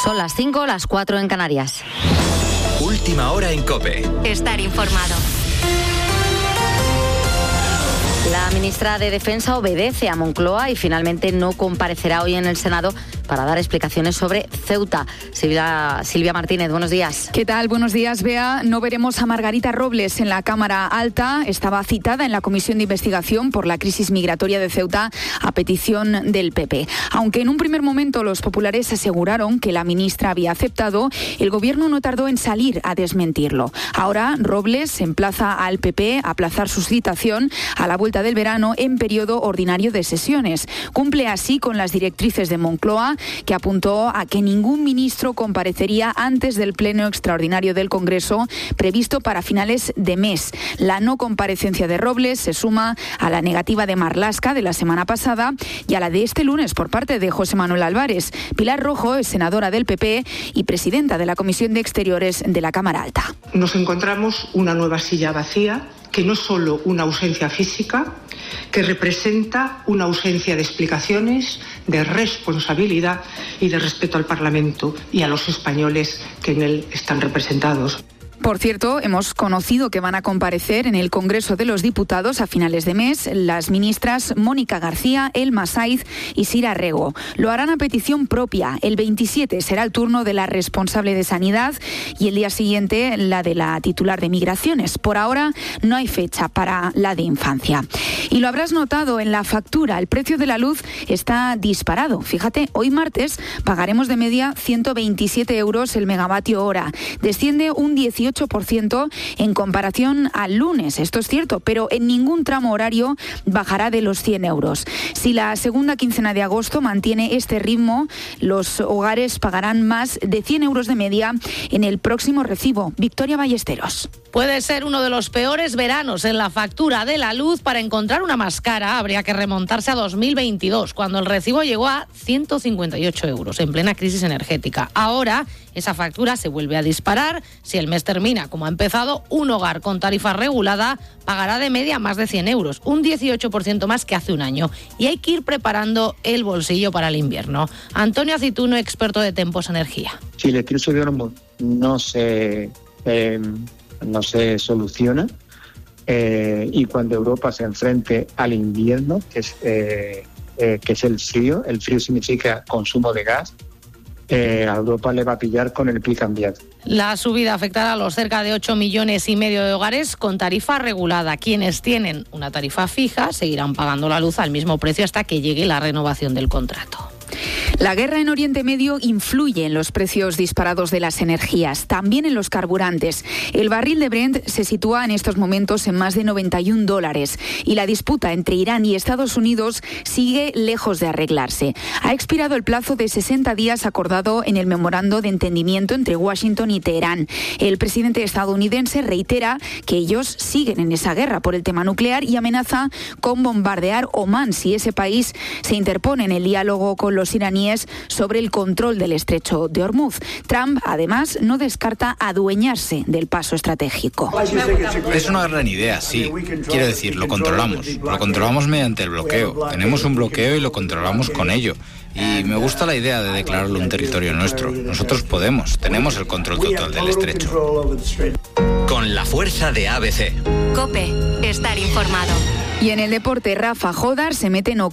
Son las 5, las 4 en Canarias. Última hora en COPE. Estar informado. La ministra de Defensa obedece a Moncloa y finalmente no comparecerá hoy en el Senado para dar explicaciones sobre Ceuta. Silvia Martínez, buenos días. ¿Qué tal? Buenos días, Bea. No veremos a Margarita Robles en la Cámara Alta. Estaba citada en la Comisión de Investigación por la crisis migratoria de Ceuta a petición del PP. Aunque en un primer momento los populares aseguraron que la ministra había aceptado, el Gobierno no tardó en salir a desmentirlo. Ahora Robles emplaza al PP a aplazar su citación a la vuelta del verano en periodo ordinario de sesiones. Cumple así con las directrices de Moncloa, que apuntó a que ningún ministro comparecería antes del pleno extraordinario del Congreso previsto para finales de mes. La no comparecencia de Robles se suma a la negativa de Marlaska de la semana pasada y a la de este lunes por parte de José Manuel Álvarez. Pilar Rojo es senadora del PP y presidenta de la Comisión de Exteriores de la Cámara Alta. Nos encontramos una nueva silla vacía, que no es solo una ausencia física, que representa una ausencia de explicaciones, de responsabilidad y de respeto al Parlamento y a los españoles que en él están representados. Por cierto, hemos conocido que van a comparecer en el Congreso de los Diputados a finales de mes las ministras Mónica García, Elma Saiz y Sira Rego. Lo harán a petición propia. El 27 será el turno de la responsable de Sanidad y el día siguiente la de la titular de Migraciones. Por ahora no hay fecha para la de Infancia. Y lo habrás notado en la factura, el precio de la luz está disparado. Fíjate, hoy martes pagaremos de media 127 euros el megavatio hora. Desciende un 18% en comparación al lunes. Esto es cierto, pero en ningún tramo horario bajará de los 100 euros. Si la segunda quincena de agosto mantiene este ritmo, los hogares pagarán más de 100 euros de media en el próximo recibo. Victoria Ballesteros. Puede ser uno de los peores veranos en la factura de la luz. Para encontrar una más cara habría que remontarse a 2022, cuando el recibo llegó a 158 euros, en plena crisis energética. Ahora esa factura se vuelve a disparar. Si el mes termina como ha empezado, un hogar con tarifa regulada pagará de media más de 100 euros, un 18% más que hace un año. Y hay que ir preparando el bolsillo para el invierno. Antonio Acituno, experto de Tempos Energía. Si el crisis no se soluciona y cuando Europa se enfrente al invierno, que es el frío significa consumo de gas, a Europa le va a pillar con el pie cambiado. La subida afectará a los cerca de 8,5 millones de hogares con tarifa regulada. Quienes tienen una tarifa fija seguirán pagando la luz al mismo precio hasta que llegue la renovación del contrato. La guerra en Oriente Medio influye en los precios disparados de las energías, también en los carburantes. El barril de Brent se sitúa en estos momentos en más de $91 y la disputa entre Irán y Estados Unidos sigue lejos de arreglarse. Ha expirado el plazo de 60 días acordado en el memorando de entendimiento entre Washington y Teherán. El presidente estadounidense reitera que ellos siguen en esa guerra por el tema nuclear y amenaza con bombardear Omán si ese país se interpone en el diálogo con los iraníes sobre el control del estrecho de Hormuz. Trump, además, no descarta adueñarse del paso estratégico. Es una gran idea, sí. Quiero decir, lo controlamos. Lo controlamos mediante el bloqueo. Tenemos un bloqueo y lo controlamos con ello. Y me gusta la idea de declararlo un territorio nuestro. Nosotros tenemos el control total del estrecho. Con la fuerza de ABC. COPE, estar informado. Y en el deporte, Rafa Jodar se mete en